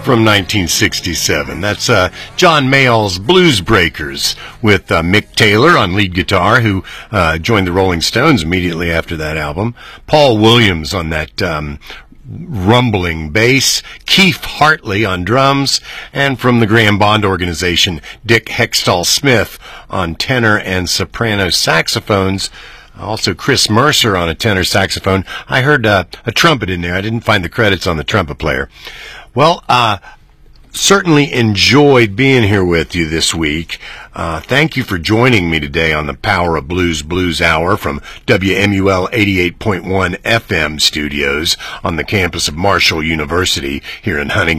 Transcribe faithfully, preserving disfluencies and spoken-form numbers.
from nineteen sixty-seven. That's uh, John Mayall's Blues Breakers with uh, Mick Taylor on lead guitar, who uh, joined the Rolling Stones immediately after that album. Paul Williams on that um, rumbling bass, Keith Hartley on drums, and from the Graham Bond Organization, Dick Hextall Smith on tenor and soprano saxophones. Also, Chris Mercer on a tenor saxophone. I heard uh, a trumpet in there. I didn't find the credits on the trumpet player. Well, uh, certainly enjoyed being here with you this week. Uh, thank you for joining me today on the Power of Blues Blues Hour from W M U L eighty-eight point one F M studios on the campus of Marshall University here in Huntington.